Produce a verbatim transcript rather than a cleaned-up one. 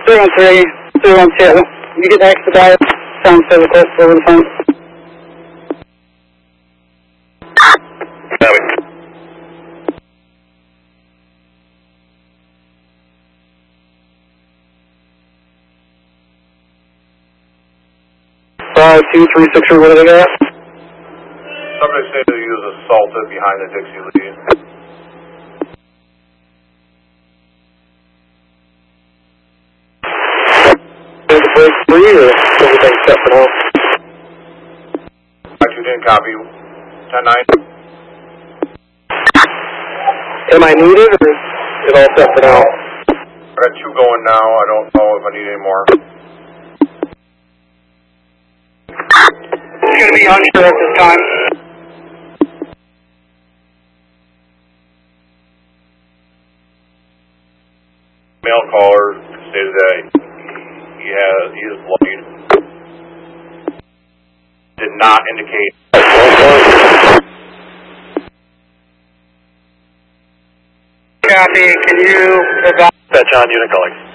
three one three, three one two. You get expedited, sound physical over the phone. Copy. Five, two, three, six, or what do they got? Somebody said they use assaulted behind the Dixie lead. Is the break free or everything set for now? I two didn't copy. ten nine. Am I needed or is it all set for now? I got two going now. I don't know if I need any more. It's going to be unsure at this time. Male caller stated that he has he is bloodied. Did not indicate. Copy. Can you advise? Fetch on unit calling.